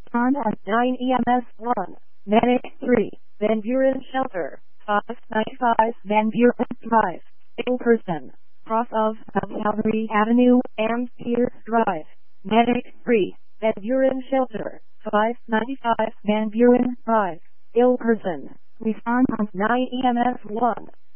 Respond at 9 EMS 1. Medic 3. Van Buren Shelter. 595 Van Buren Drive. Ill person. Cross of Calvary Avenue and Pierce Drive. Medic 3. Van Buren Shelter. 595 Van Buren Drive. Ill person. Respond at 9 EMS 1.